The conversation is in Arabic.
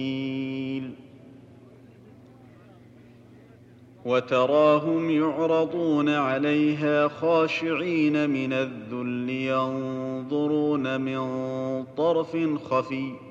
وتراهم يعرضون عليها خاشعين من الذل ينظرون من طرف خفي